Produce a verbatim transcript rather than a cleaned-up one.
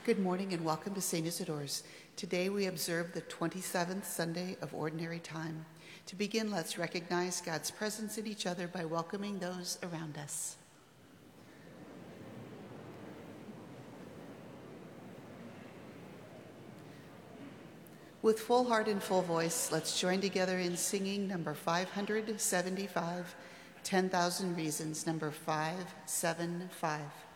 Good morning and welcome to Saint Isidore's. Today we observe the twenty-seventh Sunday of Ordinary Time. To begin, let's recognize God's presence in each other by welcoming those around us. With full heart and full voice, let's join together in singing number five hundred seventy-five, ten thousand Reasons, number five seven five.